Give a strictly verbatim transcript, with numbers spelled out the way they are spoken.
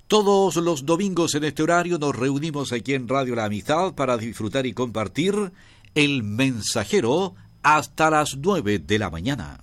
Todos los domingos en este horario nos reunimos aquí en Radio La Amistad para disfrutar y compartir El Mensajero hasta las nueve de la mañana.